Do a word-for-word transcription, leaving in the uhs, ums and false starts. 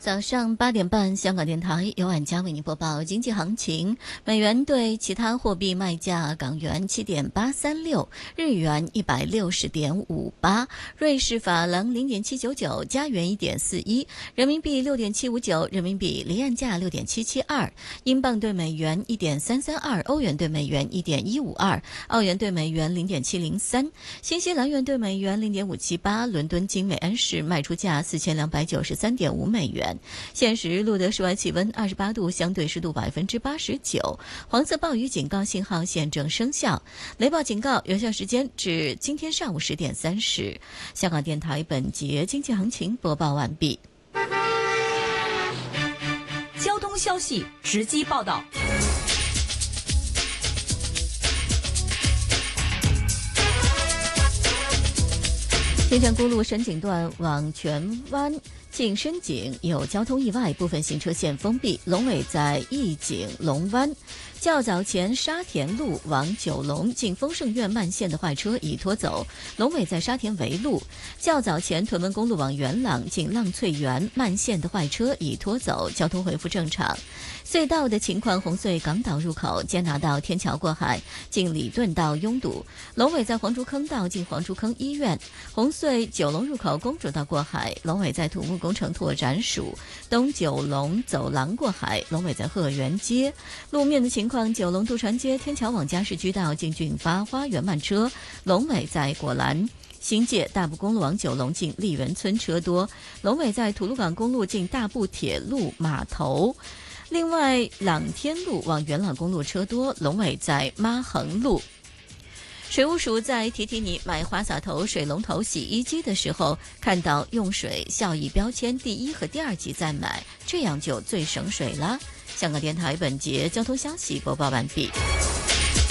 早上八点半，香港电台由晚佳为您播报经济行情。美元对其他货币卖价：港元七点八三六，日元一百六十点五八，瑞士法郎零点七九九，加元一点四一，人民币六点七五九，人民币离岸价六点七七二，英镑对美元一点三三二，欧元对美元一点一五二，澳元对美元零点七零三，新西兰元对美元零点五七八。伦敦金每安士卖出价四千两百九十三点五美元。现时录得室外气温二十八度，相对湿度百分之八十九，黄色暴雨警告信号现正生效，雷暴警告有效时间至今天上午十点三十。香港电台本节经济行情播报完毕。 交通消息直击报道。 天山公路深井段往荃湾进深井有交通意外，部分行车线封闭。龙尾在义井龙湾。较早前沙田路往九龙进丰盛苑慢线的坏车已拖走，龙尾在沙田围路。较早前屯门公路往元朗进浪翠园慢线的坏车已拖走，交通恢复正常。隧道的情况：红隧港岛入口坚拿道天桥过海进礼顿道拥堵，龙尾在黄竹坑道进黄竹坑医院。红隧九龙入口公主道过海，龙尾在土木工程拓展署。东九龙走廊过海，龙尾在鹤园街。路面的情况：九龙渡船街天桥往加士居道进俊发花园慢车，龙尾在果栏。新界大埔公路往九龙进丽园村车多，龙尾在吐露港公路进大埔铁路码头。另外，朗天路往元朗公路车多，龙尾在妈横路。水务署在提提你买华洒头水龙头洗衣机的时候，看到用水效益标签第一和第二级再买，这样就最省水了。香港电台本节交通消息播报完毕。